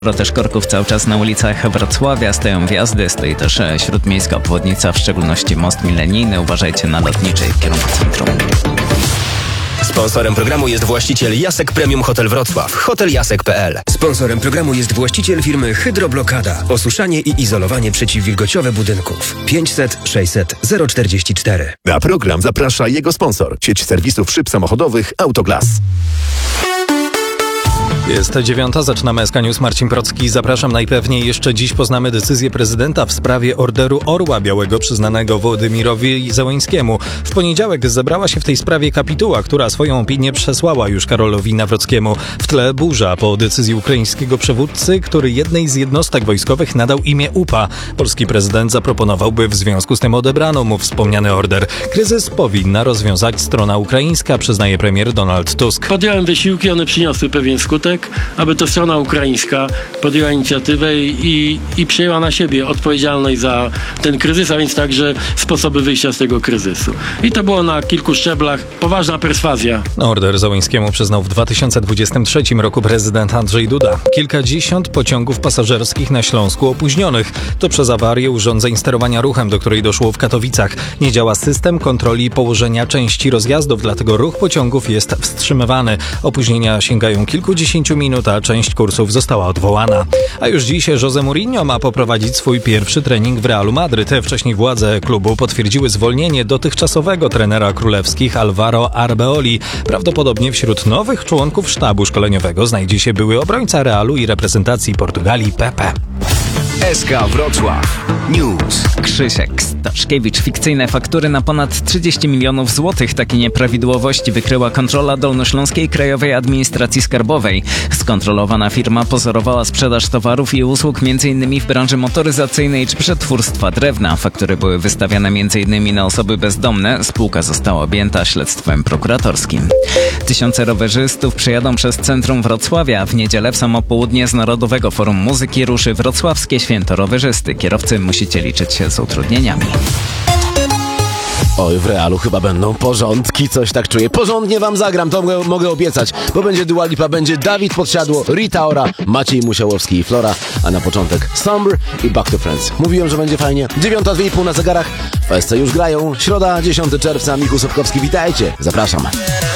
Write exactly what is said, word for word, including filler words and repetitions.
Sporo też korków cały czas na ulicach Wrocławia, stoją wjazdy, stoi też śródmiejska obwodnica, w szczególności most milenijny. Uważajcie na lotniczej w kierunku centrum. Sponsorem programu jest właściciel Jasek Premium Hotel Wrocław. hotel jasek kropka p l. Sponsorem programu jest właściciel firmy Hydroblokada. Osuszanie i izolowanie przeciwwilgociowe budynków. pięćset sześćset zero czterdzieści cztery. Na program zaprasza jego sponsor. Sieć serwisów szyb samochodowych Autoglas. Jest dziewiąta, zaczynamy S K News. Marcin Procki. Zapraszam. Najpewniej jeszcze dziś poznamy decyzję prezydenta w sprawie orderu Orła Białego przyznanego Wołodymirowi Zełańskiemu. W poniedziałek zebrała się w tej sprawie kapituła, która swoją opinię przesłała już Karolowi Nawrockiemu. W tle burza po decyzji ukraińskiego przywódcy, który jednej z jednostek wojskowych nadał imię U P A. Polski prezydent zaproponował, by w związku z tym odebrano mu wspomniany order. Kryzys powinna rozwiązać strona ukraińska, przyznaje premier Donald Tusk. Podjąłem wysiłki, one przyniosły pewien skutek, aby to strona ukraińska podjęła inicjatywę i, i przyjęła na siebie odpowiedzialność za ten kryzys, a więc także sposoby wyjścia z tego kryzysu. I to było na kilku szczeblach poważna perswazja. Order Zełańskiemu przyznał w dwa tysiące dwudziestym trzecim roku prezydent Andrzej Duda. Kilkadziesiąt pociągów pasażerskich na Śląsku opóźnionych. To przez awarię urządzeń sterowania ruchem, do której doszło w Katowicach. Nie działa system kontroli położenia części rozjazdów, dlatego ruch pociągów jest wstrzymywany. Opóźnienia sięgają kilkudziesięciu minut, a część kursów została odwołana. A już dziś José Mourinho ma poprowadzić swój pierwszy trening w Realu Madryt. Wcześniej władze klubu potwierdziły zwolnienie dotychczasowego trenera królewskich Alvaro Arbeoli. Prawdopodobnie wśród nowych członków sztabu szkoleniowego znajdzie się były obrońca Realu i reprezentacji Portugalii Pepe. S K Wrocław News. Krzysiek Staszkiewicz. Fikcyjne faktury na ponad trzydzieści milionów złotych. Takie nieprawidłowości wykryła kontrola Dolnośląskiej Krajowej Administracji Skarbowej. Skontrolowana firma pozorowała sprzedaż towarów i usług m.in. w branży motoryzacyjnej czy przetwórstwa drewna. Faktury były wystawiane m.in. na osoby bezdomne. Spółka została objęta śledztwem prokuratorskim. Tysiące rowerzystów przejadą przez centrum Wrocławia. W niedzielę w samo południe z Narodowego Forum Muzyki ruszy wrocławskie święto rowerzysty. Kierowcy musicie liczyć się z utrudnieniami. Oj, w Realu chyba będą porządki, coś tak czuję. Porządnie wam zagram, to mogę, mogę obiecać, bo będzie Dua Lipa, będzie Dawid Podsiadło, Rita Ora, Maciej Musiałowski i Flora, a na początek Summer i Back to Friends. Mówiłem, że będzie fajnie. Dziewiąta, dwie i pół na zegarach. W S C już grają. Środa, dziesiątego czerwca, Michał Sobkowski, witajcie. Zapraszam.